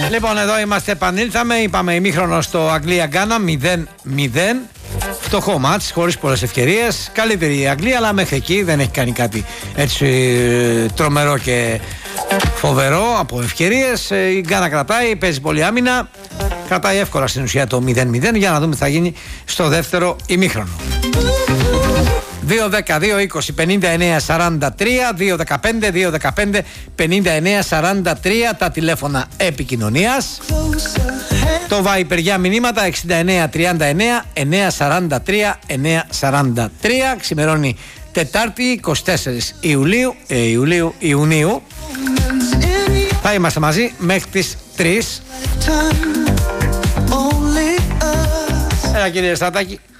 Λοιπόν, εδώ είμαστε, επανήλθαμε. Είπαμε ημίχρονο στο Αγγλία-Γκάνα 0-0. Φτωχό μάτς, χωρίς πολλές ευκαιρίες. Καλύτερη η Αγγλία, αλλά μέχρι εκεί δεν έχει κάνει κάτι έτσι τρομερό και φοβερό από ευκαιρίες. Η Γκάνα κρατάει, παίζει πολύ άμυνα. Κρατάει εύκολα στην ουσία το 0-0. Για να δούμε τι θα γίνει στο δεύτερο ημίχρονο. 2-10-2-20-59-43, 2-15-2-15-59-43 τα τηλέφωνα επικοινωνίας. Το Viper για μηνύματα 69-39-943-943. Ξημερώνει Τετάρτη 24 Ιουνίου. Θα είμαστε μαζί μέχρι τις 3. Έλα κύριε Στρατάκη.